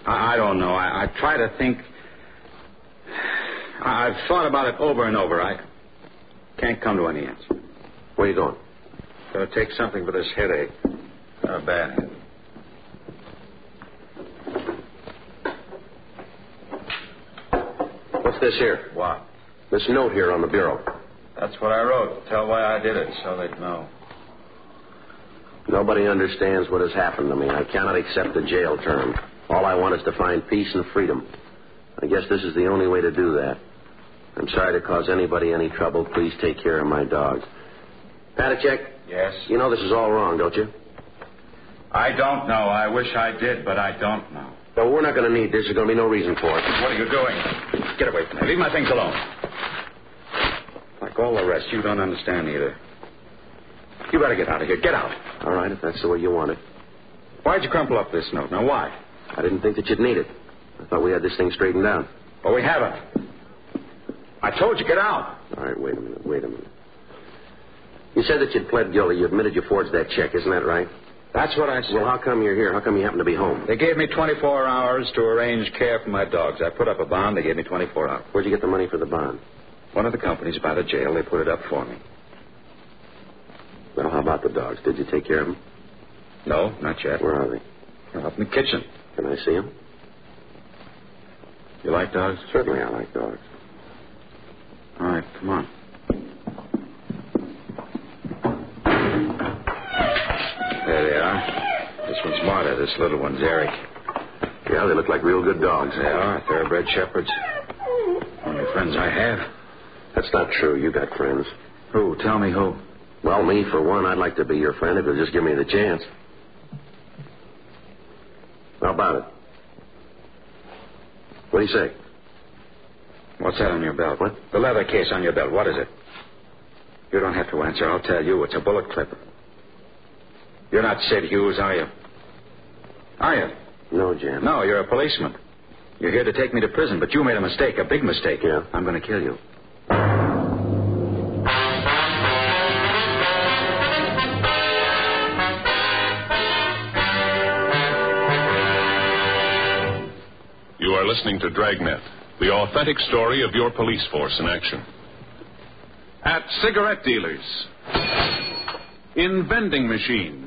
I don't know. I try to think. I've thought about it over and over. I can't come to any answer. Where are you going? Gotta take something for this headache. Not a bad headache. What's this here? What? This note here on the bureau. That's what I wrote. Tell why I did it, so they'd know. Nobody understands what has happened to me. I cannot accept a jail term. All I want is to find peace and freedom. I guess this is the only way to do that. I'm sorry to cause anybody any trouble. Please take care of my dogs. Patachek? Yes? You know this is all wrong, don't you? I don't know. I wish I did, but I don't know. No, we're not going to need this. There's going to be no reason for it. What are you doing? Get away from me. Leave my things alone. Like all the rest, you don't understand either. You better get out of here. Get out. All right, if that's the way you want it. Why'd you crumple up this note? Now, why? I didn't think that you'd need it. I thought we had this thing straightened out. Well, we haven't. I told you, get out. All right, wait a minute. You said that you'd pled guilty. You admitted you forged that check. Isn't that right? That's what I said. Well, how come you're here? How come you happen to be home? They gave me 24 hours to arrange care for my dogs. I put up a bond. They gave me 24 hours. Where'd you get the money for the bond? One of the companies by the jail. They put it up for me. Well, how about the dogs? Did you take care of them? No, not yet. Where are they? They're up in the kitchen. Can I see them? You like dogs? Certainly I like dogs. All right, come on. There they are. This one's Marta. This little one's Eric. Yeah, they look like real good dogs. They are. Thoroughbred shepherds. Only friends I have. That's not true. You got friends. Who? Tell me who. Well, me, for one, I'd like to be your friend if you'll just give me the chance. How about it? What do you say? What's that on your belt? What? The leather case on your belt. What is it? You don't have to answer. I'll tell you. It's a bullet clip. You're not Sid Hughes, are you? Are you? No, Jan. No, you're a policeman. You're here to take me to prison, but you made a mistake, a big mistake. Yeah? I'm going to kill you. You are listening to Dragnet, the authentic story of your police force in action. At cigarette dealers, in vending machines,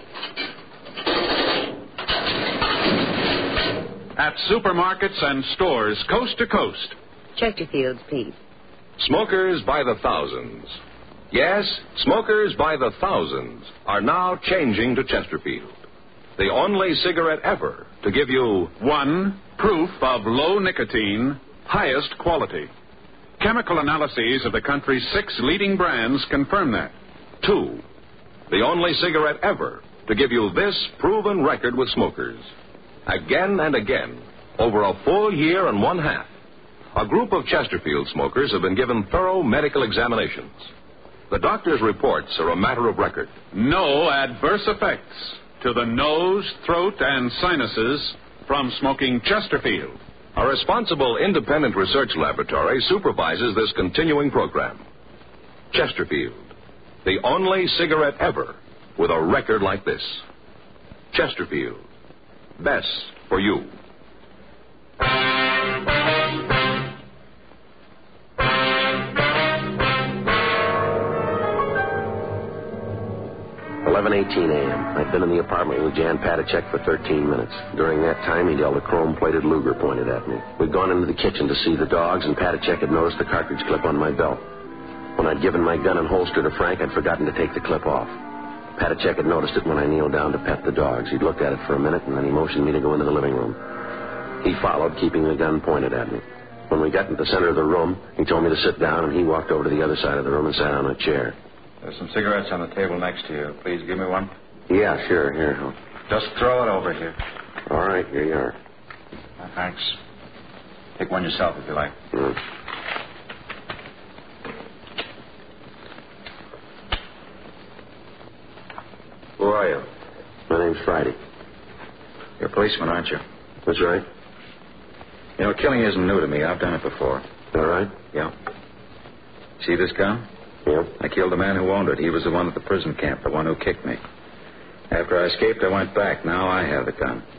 at supermarkets and stores coast to coast. Chesterfield's, please. Smokers by the thousands. Yes, smokers by the thousands are now changing to Chesterfield, the only cigarette ever to give you one, proof of low nicotine, highest quality. Chemical analyses of the country's 6 leading brands confirm that. 2, the only cigarette ever to give you this proven record with smokers. Again and again, over a full year and one half, a group of Chesterfield smokers have been given thorough medical examinations. The doctor's reports are a matter of record. No adverse effects to the nose, throat, and sinuses from smoking Chesterfield. A responsible independent research laboratory supervises this continuing program. Chesterfield, the only cigarette ever with a record like this. Chesterfield, best for you. 11:18 a.m. I'd been in the apartment with Jan Patachek for 13 minutes. During that time, he'd held a chrome-plated Luger pointed at me. We'd gone into the kitchen to see the dogs, and Patachek had noticed the cartridge clip on my belt. When I'd given my gun and holster to Frank, I'd forgotten to take the clip off. Patachek had noticed it when I kneeled down to pet the dogs. He'd looked at it for a minute, and then he motioned me to go into the living room. He followed, keeping the gun pointed at me. When we got into the center of the room, he told me to sit down, and he walked over to the other side of the room and sat on a chair. There's some cigarettes on the table next to you. Please give me one. Yeah, sure. Here. Just throw it over here. All right, here you are. Thanks. Take one yourself if you like. Who are you? My name's Friday. You're a policeman, aren't you? That's right. You know, killing isn't new to me. I've done it before. All right? Yeah. See this gun? Yeah. I killed the man who owned it. He was the one at the prison camp, the one who kicked me. After I escaped, I went back. Now I have the gun.